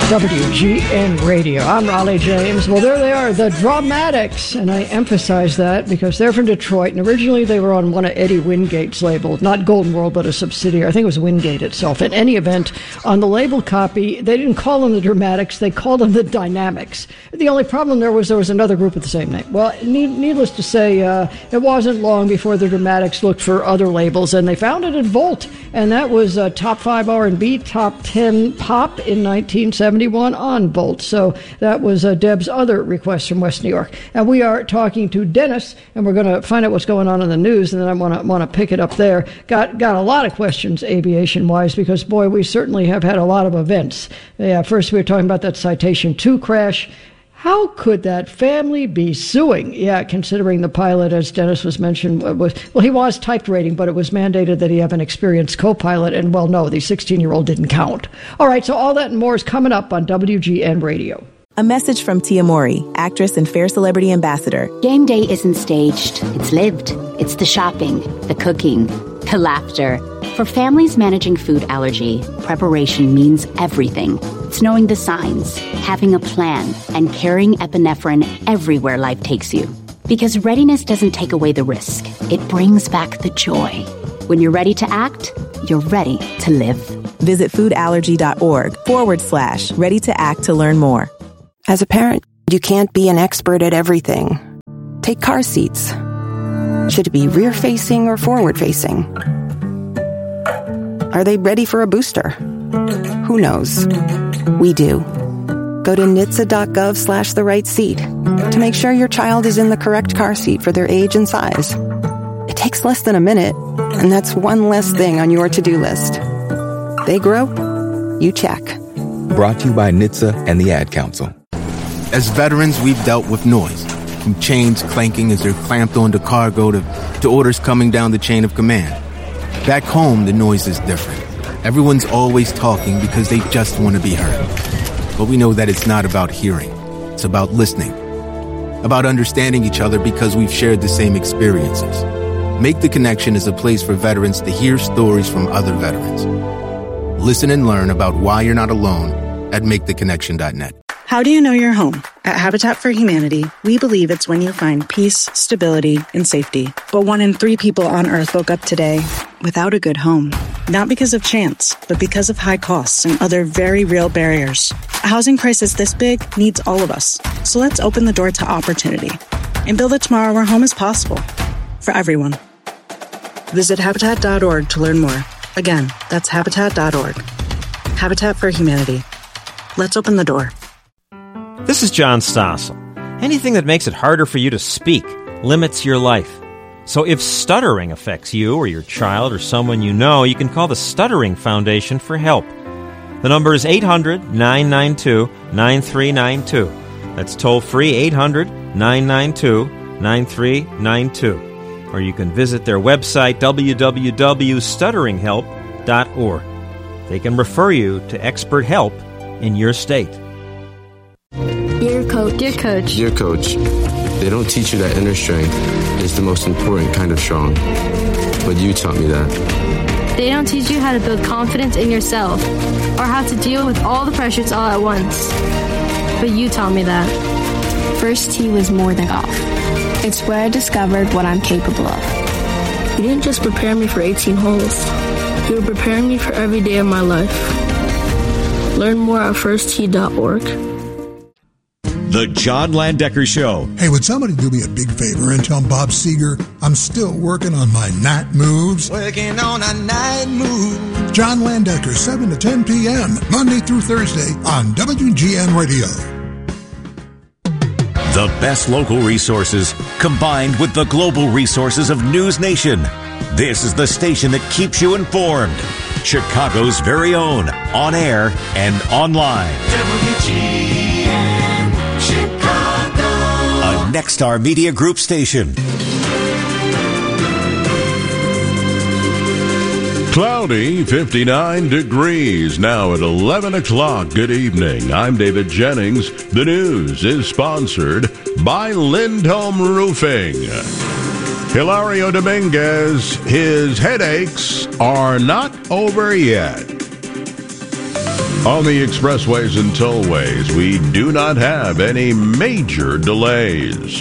WGN Radio. I'm Raleigh James. Well, there they are, the Dramatics, and I emphasize that because they're from Detroit, and originally they were on one of Eddie Wingate's labels, not Golden World, but a subsidiary. I think it was Wingate itself. In any event, on the label copy, they didn't call them the Dramatics, they called them the Dynamics. The only problem there was another group with the same name. Well, needless to say, it wasn't long before the Dramatics looked for other labels, and they found it at Volt, and that was top 5 R&B, top 10 pop in 1971 on Volt. So that was Deb's other request from West New York. And we are talking to Dennis, and we're going to find out what's going on in the news, and then I want to pick it up there. Got a lot of questions aviation-wise, because, boy, we certainly have had a lot of events. Yeah, first we were talking about that Citation 2 crash. How could that family be suing? Yeah, considering the pilot, as Dennis was mentioned, he was typed rating, but it was mandated that he have an experienced co-pilot, and, well, no, the 16-year-old didn't count. All right, so all that and more is coming up on WGN Radio. A message from Tia Mowry, actress and Fair Celebrity Ambassador. Game day isn't staged. It's lived. It's the shopping, the cooking, the laughter. For families managing food allergy, preparation means everything. It's knowing the signs, having a plan, and carrying epinephrine everywhere life takes you. Because readiness doesn't take away the risk. It brings back the joy. When you're ready to act, you're ready to live. Visit foodallergy.org/ready to act to learn more. As a parent, you can't be an expert at everything. Take car seats. Should it be rear-facing or forward-facing? Are they ready for a booster? Who knows? We do. Go to NHTSA.gov/the right seat to make sure your child is in the correct car seat for their age and size. It takes less than a minute, and that's one less thing on your to-do list. They grow, you check. Brought to you by NHTSA and the Ad Council. As veterans, we've dealt with noise, from chains clanking as they're clamped onto cargo to orders coming down the chain of command. Back home, the noise is different. Everyone's always talking because they just want to be heard. But we know that it's not about hearing. It's about listening. About understanding each other because we've shared the same experiences. Make the Connection is a place for veterans to hear stories from other veterans. Listen and learn about why you're not alone at MakeTheConnection.net. How do you know you're home? At Habitat for Humanity, we believe it's when you find peace, stability, and safety. But 1 in 3 people on Earth woke up today without a good home. Not because of chance, but because of high costs and other very real barriers. A housing crisis this big needs all of us. So let's open the door to opportunity and build a tomorrow where home is possible for everyone. Visit Habitat.org to learn more. Again, that's Habitat.org. Habitat for Humanity. Let's open the door. This is John Stossel. Anything that makes it harder for you to speak limits your life. So if stuttering affects you or your child or someone you know, you can call the Stuttering Foundation for help. The number is 800-992-9392. That's toll-free 800-992-9392. Or you can visit their website, www.stutteringhelp.org. They can refer you to expert help in your state. Dear Coach. Dear Coach. Dear Coach, they don't teach you that inner strength is the most important kind of strong. But you taught me that. They don't teach you how to build confidence in yourself or how to deal with all the pressures all at once. But you taught me that. First tee was more than golf. It's where I discovered what I'm capable of. You didn't just prepare me for 18 holes. You were preparing me for every day of my life. Learn more at firsttee.org. The John Landecker Show. Hey, would somebody do me a big favor and tell Bob Seger I'm still working on my night moves? Working on a night move. John Landecker, 7 to 10 p.m., Monday through Thursday on WGN Radio. The best local resources combined with the global resources of News Nation. This is the station that keeps you informed. Chicago's very own, on air and online. WGN Chicago. A Nexstar Media Group station. Cloudy, 59 degrees, now at 11 o'clock. Good evening. I'm David Jennings. The news is sponsored by Lindholm Roofing. Hilario Dominguez, his headaches are not over yet. On the expressways and tollways, we do not have any major delays.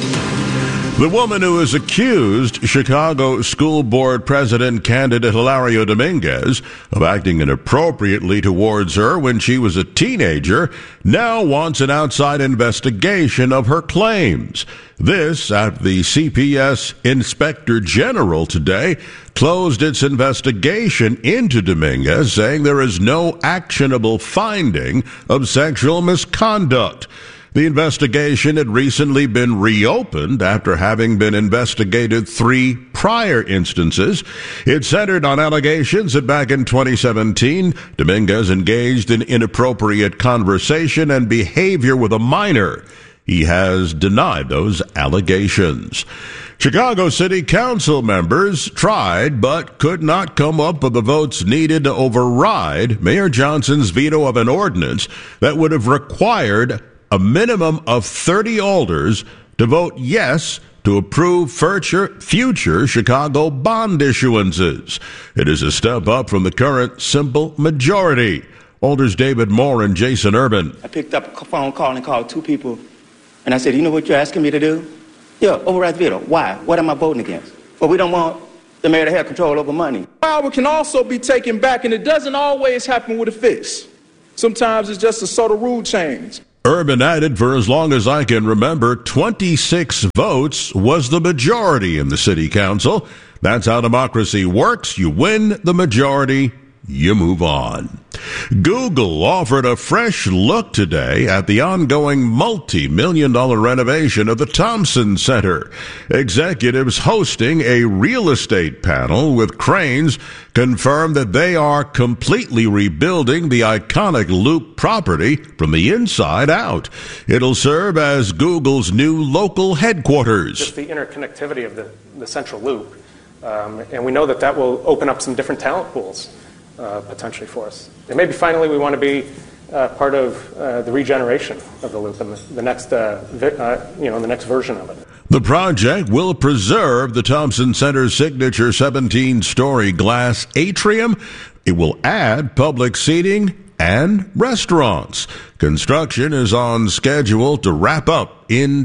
The woman who is accused Chicago School Board President candidate Hilario Dominguez of acting inappropriately towards her when she was a teenager now wants an outside investigation of her claims. This after the CPS Inspector General today closed its investigation into Dominguez, saying there is no actionable finding of sexual misconduct. The investigation had recently been reopened after having been investigated 3 prior instances. It centered on allegations that back in 2017, Dominguez engaged in inappropriate conversation and behavior with a minor. He has denied those allegations. Chicago City Council members tried but could not come up with the votes needed to override Mayor Johnson's veto of an ordinance that would have required a minimum of 30 alders to vote yes to approve future Chicago bond issuances. It is a step up from the current simple majority. Alders David Moore and Jason Urban. I picked up a phone call and called 2 people, and I said, you know what you're asking me to do? Yeah, override the veto. Why? What am I voting against? Well, we don't want the mayor to have control over money. Power can also be taken back, and it doesn't always happen with a fist. Sometimes it's just a subtle rule change. Urban added, for as long as I can remember, 26 votes was the majority in the city council. That's how democracy works. You win the majority, you move on. Google offered a fresh look today at the ongoing multi-million-dollar renovation of the Thompson Center. Executives hosting a real estate panel with cranes confirmed that they are completely rebuilding the iconic Loop property from the inside out. It'll serve as Google's new local headquarters. Just the interconnectivity of the central Loop. And we know that will open up some different talent pools. Potentially for us. And maybe finally we want to be part of the regeneration of the Loop and the next, the next version of it. The project will preserve the Thompson Center's signature 17-story glass atrium. It will add public seating and restaurants. Construction is on schedule to wrap up in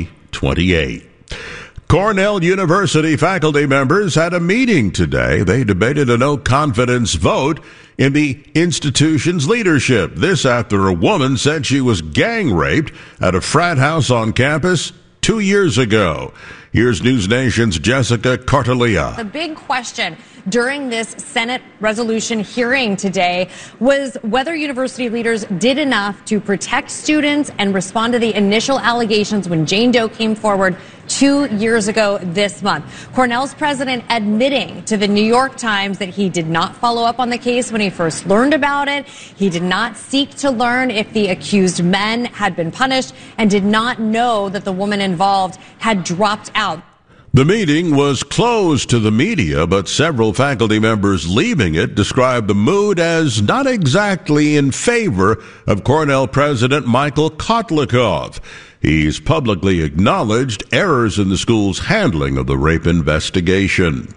2028. Cornell University faculty members had a meeting today. They debated a no-confidence vote in the institution's leadership. This after a woman said she was gang raped at a frat house on campus 2 years ago. Here's News Nation's Jessica Cartalia. The big question during this Senate resolution hearing today was whether university leaders did enough to protect students and respond to the initial allegations when Jane Doe came forward 2 years ago this month. Cornell's president admitting to the New York Times that he did not follow up on the case when he first learned about it. He did not seek to learn if the accused men had been punished and did not know that the woman involved had dropped out. The meeting was closed to the media, but several faculty members leaving it described the mood as not exactly in favor of Cornell President Michael Kotlikoff. He's publicly acknowledged errors in the school's handling of the rape investigation.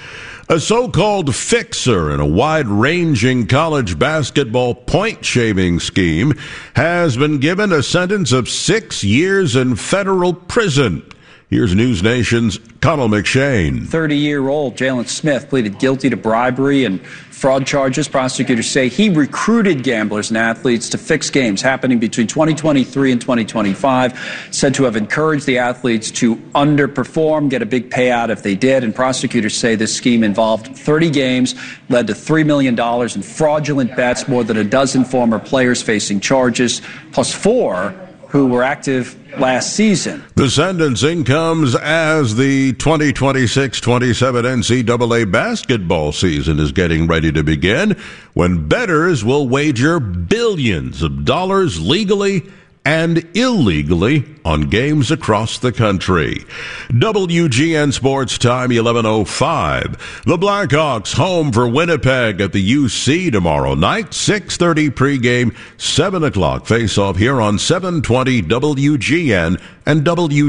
A so-called fixer in a wide-ranging college basketball point-shaving scheme has been given a sentence of 6 years in federal prison. Here's News Nation's Connell McShane. 30-year-old Jalen Smith pleaded guilty to bribery and fraud charges. Prosecutors say he recruited gamblers and athletes to fix games happening between 2023 and 2025, said to have encouraged the athletes to underperform, get a big payout if they did. And prosecutors say this scheme involved 30 games, led to $3 million in fraudulent bets, more than a dozen former players facing charges, plus 4 who were active last season. The sentencing comes as the 2026-27 NCAA basketball season is getting ready to begin, when bettors will wager billions of dollars legally and illegally on games across the country. WGN Sports Time 11:05. The Blackhawks home for Winnipeg at the UC tomorrow night. 6:30 pregame, 7 o'clock face-off here on 720 WGN and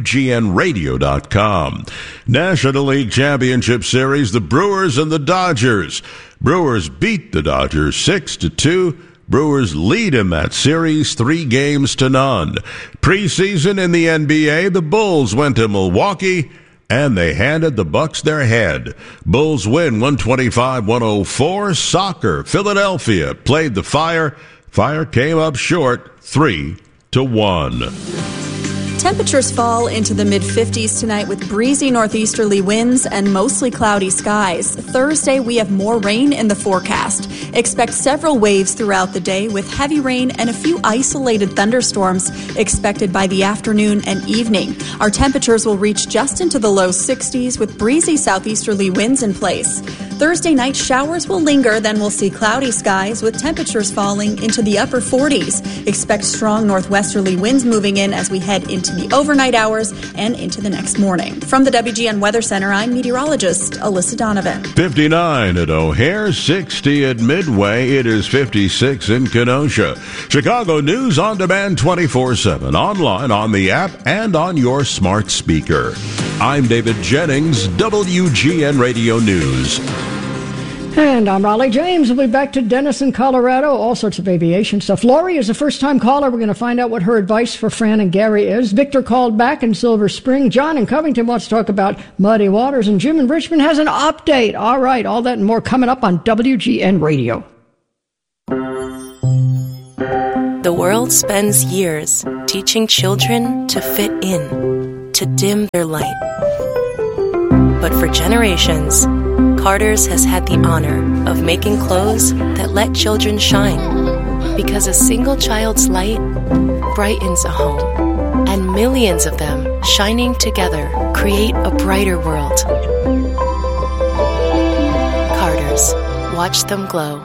WGNradio.com. National League Championship Series, the Brewers and the Dodgers. Brewers beat the Dodgers 6-2. Brewers lead in that series 3-0. Preseason in the NBA, the Bulls went to Milwaukee, and they handed the Bucks their head. Bulls win 125-104. Soccer, Philadelphia played the Fire. Fire came up short 3-1. Temperatures fall into the mid-50s tonight with breezy northeasterly winds and mostly cloudy skies. Thursday, we have more rain in the forecast. Expect several waves throughout the day with heavy rain and a few isolated thunderstorms expected by the afternoon and evening. Our temperatures will reach just into the low 60s with breezy southeasterly winds in place. Thursday night, showers will linger, then we'll see cloudy skies with temperatures falling into the upper 40s. Expect strong northwesterly winds moving in as we head into the overnight hours and into the next morning. From the WGN Weather Center, I'm meteorologist Alyssa Donovan. 59 at O'Hare, 60 at Midway. It is 56 in Kenosha. Chicago News on demand 24/7, online, on the app, and on your smart speaker. I'm David Jennings, WGN Radio News. And I'm Raleigh James. We'll be back to Denison, Colorado. All sorts of aviation stuff. Lori is a first-time caller. We're going to find out what her advice for Fran and Gary is. Victor called back in Silver Spring. John in Covington wants to talk about muddy waters. And Jim in Richmond has an update. All right, all that and more coming up on WGN Radio. The world spends years teaching children to fit in, to dim their light. But for generations, Carter's has had the honor of making clothes that let children shine. Because a single child's light brightens a home. And millions of them shining together create a brighter world. Carter's. Watch them glow.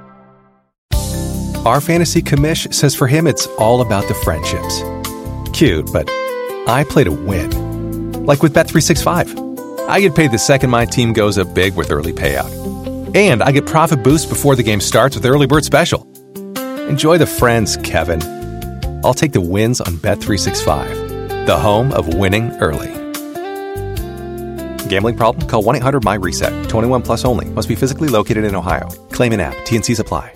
Our fantasy commish says for him it's all about the friendships. Cute, but I play to win. Like with Bet365. I get paid the second my team goes up big with early payout. And I get profit boost before the game starts with Early Bird Special. Enjoy the friends, Kevin. I'll take the wins on Bet365, the home of winning early. Gambling problem? Call 1-800-MY-RESET. 21 plus only. Must be physically located in Ohio. Claim in app. T&Cs apply.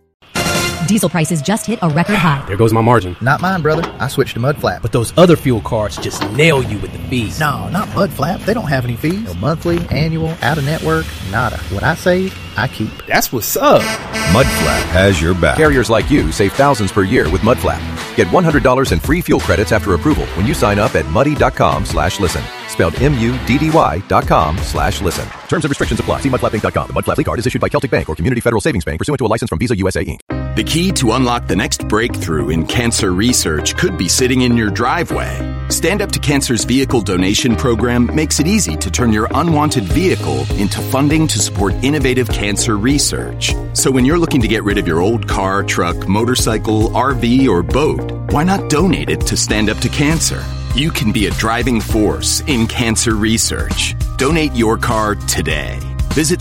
Diesel prices just hit a record high. There goes my margin. Not mine, brother. I switched to Mudflap. But those other fuel cards just nail you with the fees. No, not Mudflap. They don't have any fees. No monthly, annual, out-of-network, nada. What I save, I keep. That's what's up. Mudflap has your back. Carriers like you save thousands per year with Mudflap. Get $100 in free fuel credits after approval when you sign up at muddy.com/listen. Spelled MUDDY.com/listen. Terms and restrictions apply. See mudflappinc.com. The Mudflap card is issued by Celtic Bank or Community Federal Savings Bank pursuant to a license from Visa USA Inc. The key to unlock the next breakthrough in cancer research could be sitting in your driveway. Stand Up to Cancer's vehicle donation program makes it easy to turn your unwanted vehicle into funding to support innovative cancer research. So when you're looking to get rid of your old car, truck, motorcycle, RV, or boat, why not donate it to Stand Up to Cancer? You can be a driving force in cancer research. Donate your car today. Visit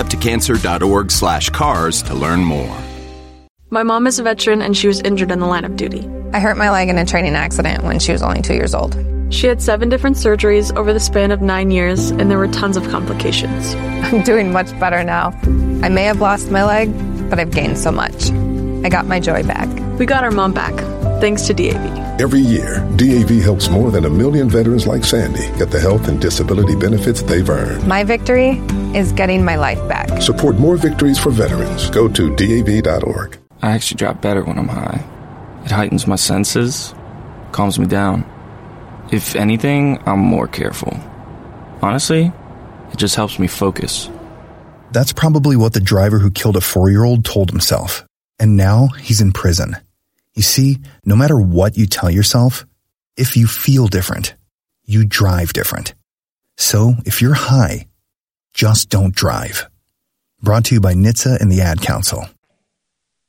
standuptocancer.org/cars to learn more. My mom is a veteran and she was injured in the line of duty. I hurt my leg in a training accident when she was only 2 years old. She had 7 different surgeries over the span of 9 years, and there were tons of complications. I'm doing much better now. I may have lost my leg, but I've gained so much. I got my joy back. We got our mom back, thanks to DAV. Every year, DAV helps more than 1 million veterans like Sandy get the health and disability benefits they've earned. My victory is getting my life back. Support more victories for veterans. Go to DAV.org. I actually drop better when I'm high. It heightens my senses, calms me down. If anything, I'm more careful. Honestly, it just helps me focus. That's probably what the driver who killed a 4-year-old told himself. And now he's in prison. You see, no matter what you tell yourself, if you feel different, you drive different. So if you're high, just don't drive. Brought to you by NHTSA and the Ad Council.